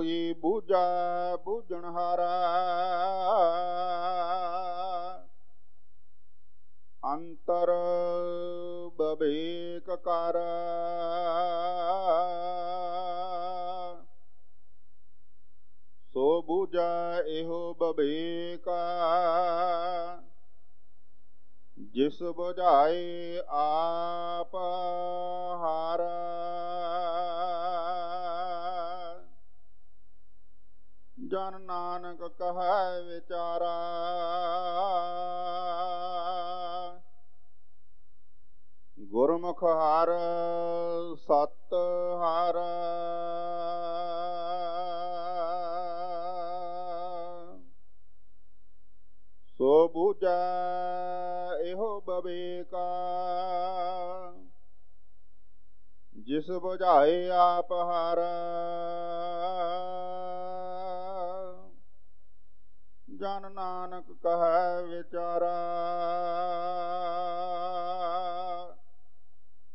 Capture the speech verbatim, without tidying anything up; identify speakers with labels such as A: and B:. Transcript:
A: सोई बूझा बूझनहारा अंतर बवेक कर सो बूझा एहो बवेका जिस बुझाए आप हारा जन नानक कहे विचारा गुरमुख हर सत हर सो बूझा एहो बवेका जिस बुझाए आप हारा जन नानक कहे विचारा